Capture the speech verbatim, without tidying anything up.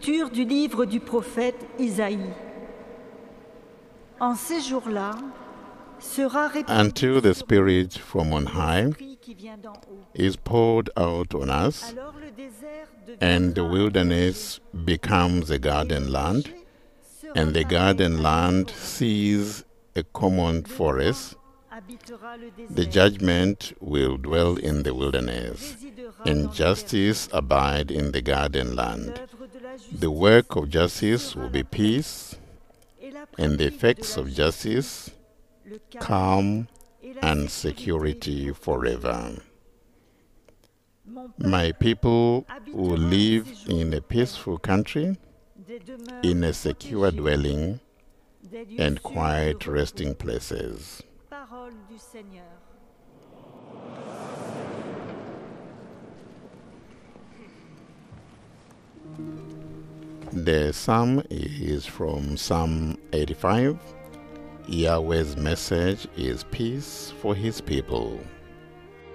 Lecture du livre du prophète Isaïe. En ces jours-là, sera répandu Until the Spirit from on high l'esprit qui vient d'en haut. is poured out on us, Alors le désert and the deviendra wilderness becomes a garden land, sera and the pareil garden à land l'Éden. sees a common forest. Habitera le The désert, judgment will dwell in the wilderness, résidera and dans le justice abide in the garden land. l'œuvre de la justice, The work of justice will be peace, et la and the pratique effects de la of justice, le calm et la and sécurité. security forever. Mon My peuple people will live in a peaceful country, des demeures in a secure protégées, dwelling, des lieux and sûrs de quiet repos. resting places. Parole du Seigneur. The psalm is from Psalm eighty-five. Yahweh's message is peace for his people.